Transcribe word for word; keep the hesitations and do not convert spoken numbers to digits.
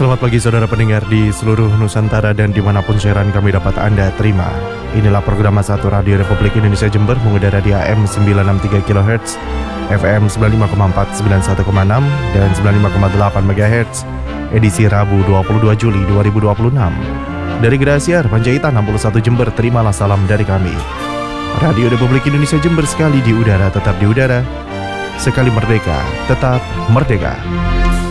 Selamat pagi saudara pendengar di seluruh Nusantara dan dimanapun siaran kami dapat Anda terima. Inilah program satu Radio Republik Indonesia Jember, mengudara di A M sembilan enam tiga kilohertz, F M sembilan lima koma empat, sembilan satu koma enam, dan sembilan lima koma delapan megahertz, edisi Rabu dua puluh dua Juli dua ribu dua puluh enam. Dari Grasiar, Panjaitan enam puluh satu Jember, terimalah salam dari kami. Radio Republik Indonesia Jember, sekali di udara tetap di udara, sekali merdeka tetap merdeka.